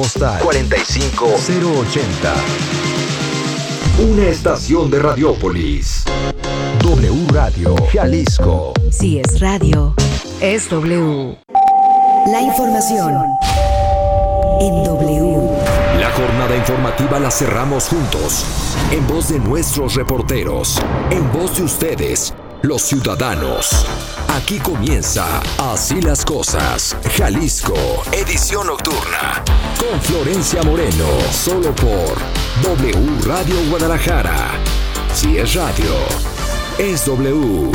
Postal 45080. Una estación de Radiópolis. W Radio Jalisco. Si es radio, es W. La información en W. La jornada informativa la cerramos juntos, en voz de nuestros reporteros, en voz de ustedes, los ciudadanos. Aquí comienza Así las Cosas, Jalisco, edición nocturna, con Florencia Moreno, solo por W Radio Guadalajara. Si es radio, es W.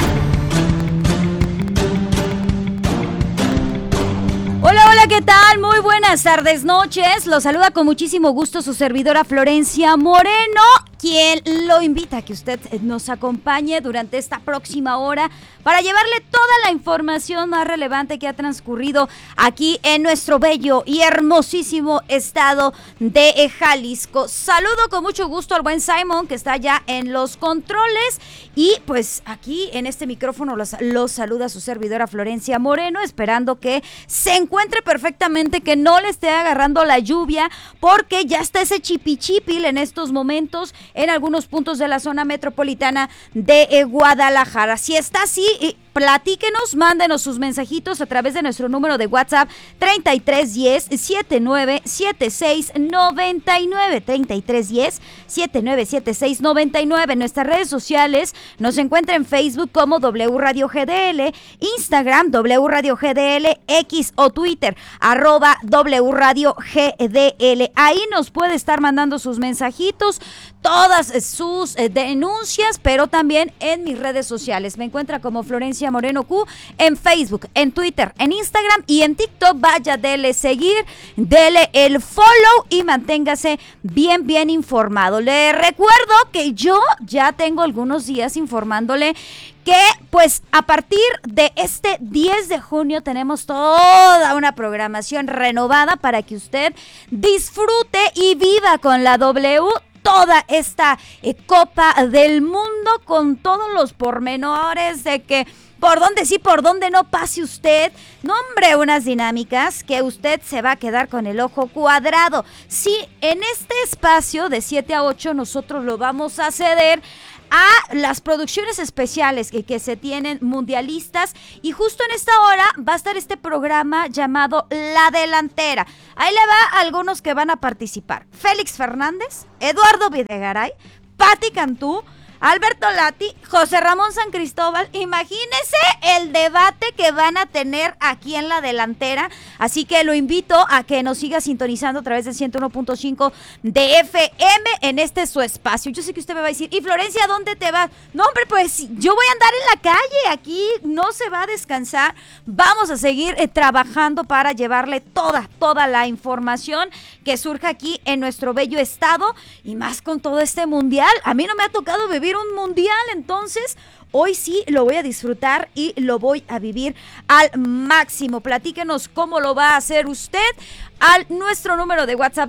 Hola, ¿qué tal? Muy buenas tardes, noches. Los saluda con muchísimo gusto su servidora Florencia Moreno, quien lo invita a que usted nos acompañe durante esta próxima hora para llevarle toda la información más relevante que ha transcurrido aquí en nuestro bello y hermosísimo estado de Jalisco. Saludo con mucho gusto al buen Simon, que está ya en los controles, y pues aquí en este micrófono los saluda su servidora Florencia Moreno, esperando que se encuentre perfectamente, que no le esté agarrando la lluvia, porque ya está ese chipichipil en estos momentos en algunos puntos de la zona metropolitana de Guadalajara. Si está así, platíquenos, mándenos sus mensajitos a través de nuestro número de WhatsApp 3310-797699, 3310-797699. En nuestras redes sociales nos encuentra en Facebook como W Radio GDL, Instagram W Radio GDL, X o Twitter @W Radio GDL. Ahí nos puede estar mandando sus mensajitos, todas sus denuncias, pero también en mis redes sociales. Me encuentra como Florencia Moreno Q en Facebook, en Twitter, en Instagram y en TikTok. Vaya, dele seguir, dele el follow y manténgase bien informado. Le recuerdo que yo ya tengo algunos días informándole que pues a partir de este 10 de junio tenemos toda una programación renovada para que usted disfrute y viva con la W toda esta Copa del Mundo, con todos los pormenores de que por dónde sí, por dónde no pase usted. No, hombre, unas dinámicas que usted se va a quedar con el ojo cuadrado. Sí, en este espacio de 7 a 8 nosotros lo vamos a ceder a las producciones especiales que se tienen mundialistas, y justo en esta hora va a estar este programa llamado La Delantera. Ahí le va a algunos que van a participar: Félix Fernández, Eduardo Videgaray, Patti Cantú, Alberto Lati, José Ramón San Cristóbal. Imagínese el debate que van a tener aquí en La Delantera, así que lo invito a que nos siga sintonizando a través del 101.5 de FM en este su espacio. Yo sé que usted me va a decir: ¿y Florencia, dónde te vas? No, hombre, pues yo voy a andar en la calle, aquí no se va a descansar. Vamos a seguir trabajando para llevarle toda la información que surja aquí en nuestro bello estado, y más con todo este mundial. A mí no me ha tocado vivir un mundial, entonces hoy sí lo voy a disfrutar y lo voy a vivir al máximo. Platíquenos cómo lo va a hacer usted al nuestro número de WhatsApp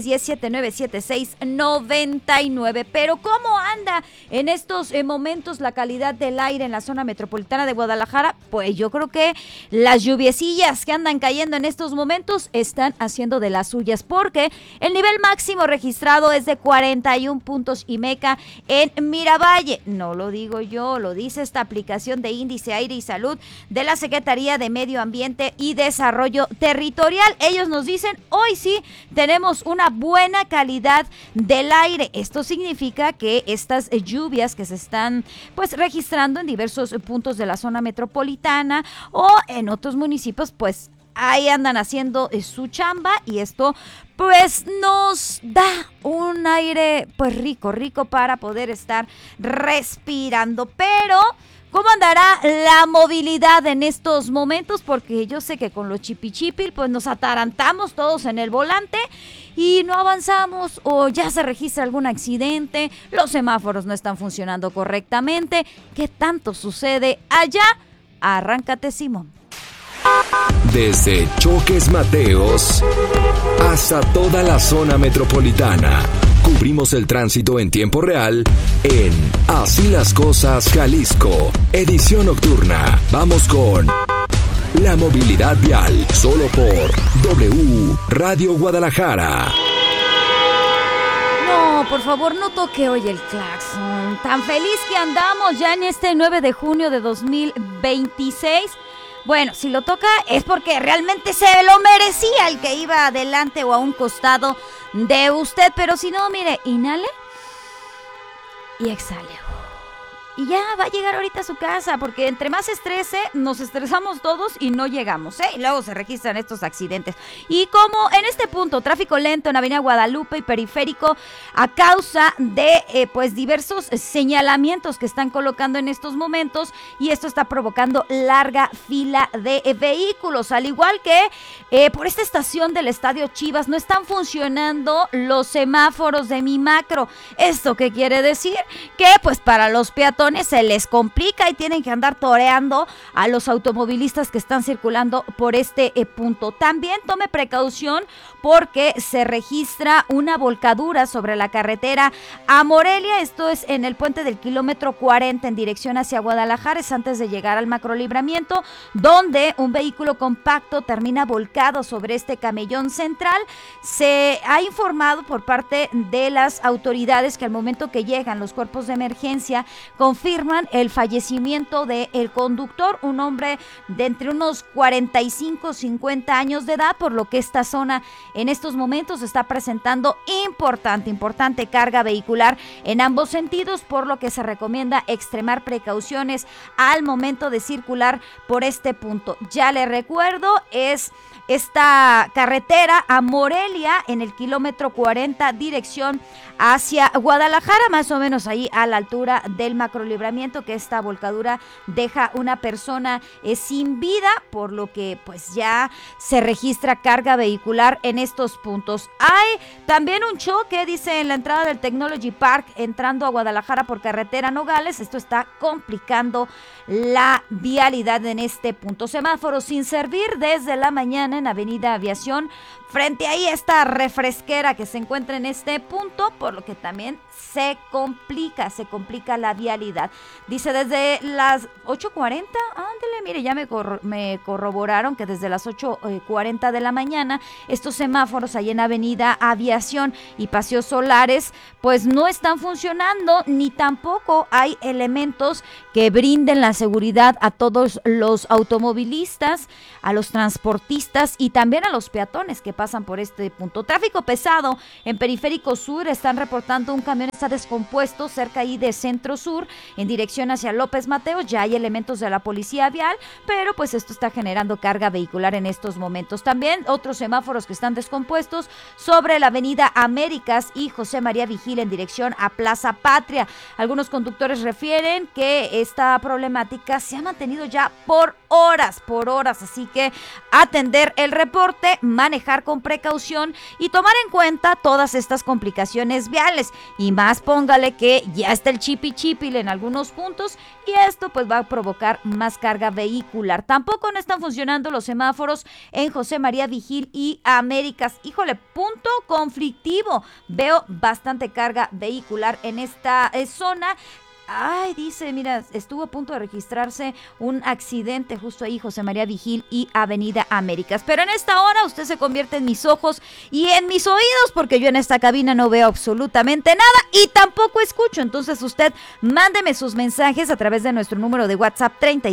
3310-797699. Pero ¿cómo anda en estos momentos la calidad del aire en la zona metropolitana de Guadalajara? Pues yo creo que las lluviecillas que andan cayendo en estos momentos están haciendo de las suyas, porque el nivel máximo registrado es de 41 puntos IMECA en Miravalle. No lo digo yo, lo dice esta aplicación de índice aire y salud de la Secretaría de Medio Ambiente y Desarrollo Territorial. Ellos nos dicen: hoy sí tenemos una buena calidad del aire. Esto significa que estas lluvias que se están pues registrando en diversos puntos de la zona metropolitana o en otros municipios, pues ahí andan haciendo su chamba, y esto pues nos da un aire pues rico para poder estar respirando. Pero ¿cómo andará la movilidad en estos momentos? Porque yo sé que con los chipichipil pues nos atarantamos todos en el volante y no avanzamos, o ya se registra algún accidente, los semáforos no están funcionando correctamente. ¿Qué tanto sucede allá? Arráncate, Simón. Desde Choques Mateos hasta toda la zona metropolitana, cubrimos el tránsito en tiempo real en Así las Cosas Jalisco, edición nocturna. Vamos con La movilidad vial, solo por W Radio Guadalajara. No, por favor, no toque hoy el claxon. Tan feliz que andamos ya en este 9 de junio de 2026. Bueno, si lo toca es porque realmente se lo merecía el que iba adelante o a un costado de usted. Pero si no, mire, inhale y exhale. Y ya va a llegar ahorita a su casa, porque entre más estrese, nos estresamos todos y no llegamos, ¿eh? Y luego se registran estos accidentes. Y como en este punto, tráfico lento en Avenida Guadalupe y Periférico, a causa de pues diversos señalamientos que están colocando en estos momentos, y esto está provocando larga fila de vehículos, al igual que por esta estación del Estadio Chivas no están funcionando los semáforos de Mi Macro. ¿Esto qué quiere decir? Que pues para los peatones se les complica y tienen que andar toreando a los automovilistas que están circulando por este punto. También tome precaución porque se registra una volcadura sobre la carretera a Morelia. Esto es en el puente del kilómetro 40 en dirección hacia Guadalajara. Es antes de llegar al macrolibramiento, donde un vehículo compacto termina volcado sobre este camellón central. Se ha informado por parte de las autoridades que al momento que llegan los cuerpos de emergencia confirman el fallecimiento del conductor, un hombre de entre unos 45 y 50 años de edad, por lo que esta zona en estos momentos está presentando importante carga vehicular en ambos sentidos, por lo que se recomienda extremar precauciones al momento de circular por este punto. Ya le recuerdo, es esta carretera a Morelia en el kilómetro 40 dirección hacia Guadalajara, más o menos ahí a la altura del macrolibramiento, que esta volcadura deja una persona sin vida, por lo que pues ya se registra carga vehicular en estos puntos. Hay también un choque, dice, en la entrada del Technology Park entrando a Guadalajara por carretera Nogales. Esto está complicando la vialidad en este punto. Semáforos sin servir desde la mañana en Avenida Aviación, frente ahí esta refresquera que se encuentra en este punto, por lo que también se complica la vialidad. Dice desde las 8:40, ándele, mire, ya me corroboraron que desde las 8:40 de la mañana estos semáforos ahí en Avenida Aviación y Paseos Solares pues no están funcionando, ni tampoco hay elementos que brinden la seguridad a todos los automovilistas, a los transportistas y también a los peatones que pasan por este punto. Tráfico pesado en Periférico Sur, están reportando un camión está descompuesto cerca ahí de Centro Sur en dirección hacia López Mateos. Ya hay elementos de la policía vial, pero pues esto está generando carga vehicular en estos momentos. También otros semáforos que están descompuestos sobre la Avenida Américas y José María Vigil en dirección a Plaza Patria. Algunos conductores refieren que esta problemática se ha mantenido ya por horas, así que atender el reporte, manejar con precaución y tomar en cuenta todas estas complicaciones viales. Y más póngale que ya está el chipi-chipil en algunos puntos y esto pues va a provocar más carga vehicular. Tampoco no están funcionando los semáforos en José María Vigil y Américas. Híjole, punto conflictivo. Veo bastante carga vehicular en esta zona. Ay, dice, mira, estuvo a punto de registrarse un accidente justo ahí, José María Vigil y Avenida Américas. Pero en esta hora usted se convierte en mis ojos y en mis oídos, porque yo en esta cabina no veo absolutamente nada y tampoco escucho. Entonces usted mándeme sus mensajes a través de nuestro número de WhatsApp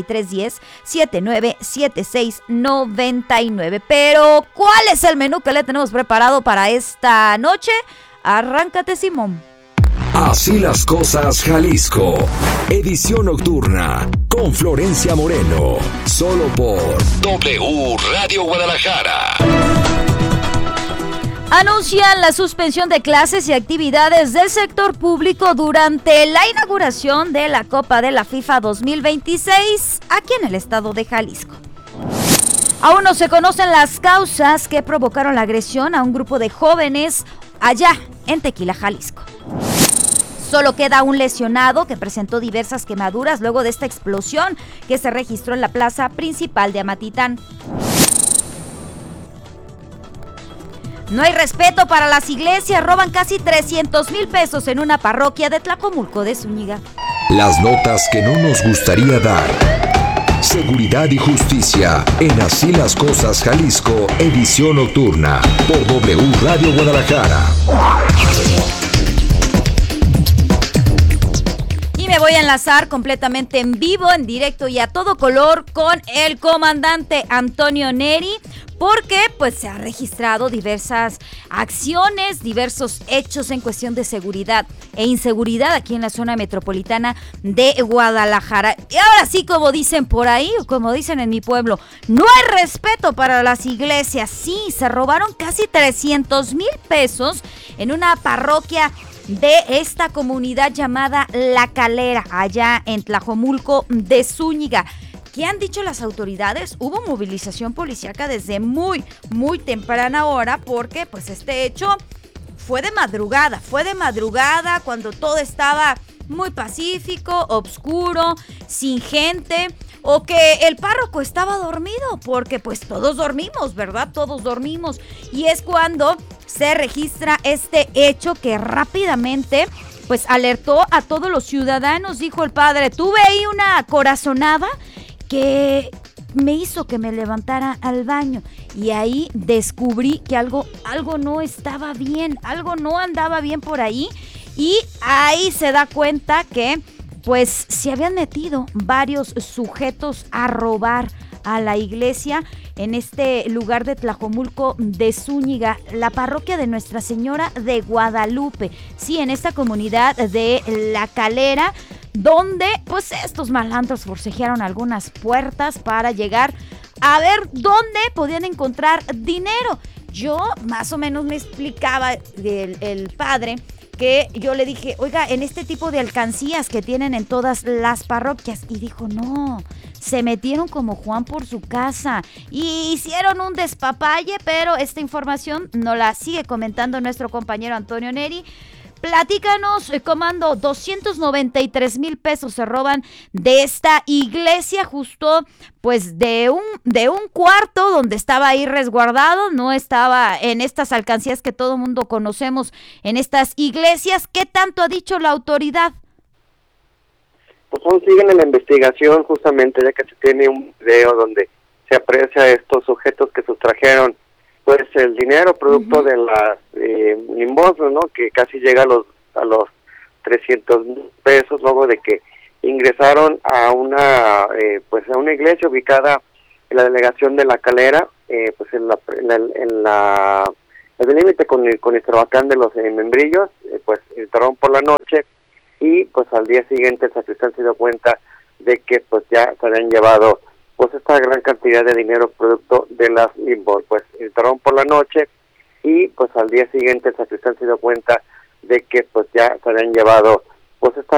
3310-797699. Pero, ¿cuál es el menú que le tenemos preparado para esta noche? Arráncate, Simón. Así las cosas, Jalisco. Edición nocturna con Florencia Moreno. Solo por W Radio Guadalajara. Anuncian la suspensión de clases y actividades del sector público durante la inauguración de la Copa de la FIFA 2026 aquí en el estado de Jalisco. Aún no se conocen las causas que provocaron la agresión a un grupo de jóvenes allá en Tequila, Jalisco. Solo queda un lesionado que presentó diversas quemaduras luego de esta explosión que se registró en la plaza principal de Amatitán. No hay respeto para las iglesias, roban casi 300,000 pesos en una parroquia de Tlacomulco de Zúñiga. Las notas que no nos gustaría dar. Seguridad y justicia en Así las Cosas Jalisco, edición nocturna, por W Radio Guadalajara. Y me voy a enlazar completamente en vivo, en directo y a todo color con el comandante Antonio Neri, porque pues se ha registrado diversas acciones, diversos hechos en cuestión de seguridad e inseguridad aquí en la zona metropolitana de Guadalajara. Y ahora sí, como dicen por ahí, o como dicen en mi pueblo, no hay respeto para las iglesias. Sí, se robaron casi 300,000 pesos en una parroquia de esta comunidad llamada La Calera, allá en Tlajomulco de Zúñiga. ¿Qué han dicho las autoridades? Hubo movilización policíaca desde muy temprana hora, porque pues este hecho fue de madrugada cuando todo estaba muy pacífico, oscuro, sin gente, o que el párroco estaba dormido, porque pues todos dormimos, ¿verdad? Todos dormimos, y es cuando se registra este hecho que rápidamente pues alertó a todos los ciudadanos. Dijo el padre: tuve ahí una corazonada que me hizo que me levantara al baño y ahí descubrí que algo no estaba bien, algo no andaba bien por ahí, y ahí se da cuenta que pues se habían metido varios sujetos a robar a la iglesia en este lugar de Tlajomulco de Zúñiga, la parroquia de Nuestra Señora de Guadalupe, sí, en esta comunidad de La Calera, donde pues estos malandros forcejearon algunas puertas para llegar a ver dónde podían encontrar dinero. Yo más o menos me explicaba el padre, que yo le dije: oiga, en este tipo de alcancías que tienen en todas las parroquias, y dijo: no, se metieron como Juan por su casa y hicieron un despapalle, pero esta información nos la sigue comentando nuestro compañero Antonio Neri. Platícanos, comando. 293,000 pesos se roban de esta iglesia, justo pues de un cuarto donde estaba ahí resguardado, no estaba en estas alcancías que todo mundo conocemos en estas iglesias. ¿Qué tanto ha dicho la autoridad? Pues aún siguen en la investigación, justamente, ya que se tiene un video donde se aprecia a estos sujetos que sustrajeron pues el dinero producto de las limosnas, ¿no? Que casi llega a los 300,000 pesos, luego de que ingresaron a una iglesia ubicada en la delegación de La Calera, pues en el límite con Iztapalacán de los Membrillos. Pues entraron por la noche y pues al día siguiente el sacristán se dio cuenta de que pues ya se habían llevado pues esta gran cantidad de dinero producto de las limos. Pues entraron por la noche y pues al día siguiente el sacristán se dio cuenta de que pues ya se habían llevado pues esta